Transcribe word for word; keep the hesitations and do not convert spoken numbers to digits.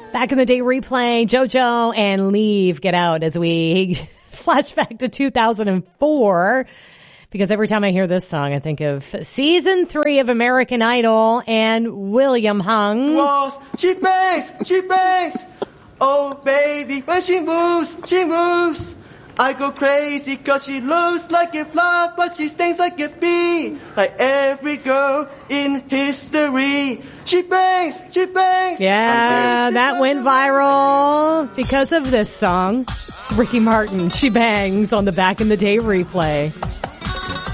Back in the day replay, JoJo and Leave Get Out as we flash back to two thousand four. Because every time I hear this song, I think of season three of American Idol and William Hung. Walls, she bangs, she bangs. Oh, baby, when she moves, she moves. I go crazy cause she looks like a flower, but she stings like a bee. Like every girl in history. She bangs, she bangs. Yeah, that went viral because of this song. It's Ricky Martin. She bangs on the Back in the Day replay.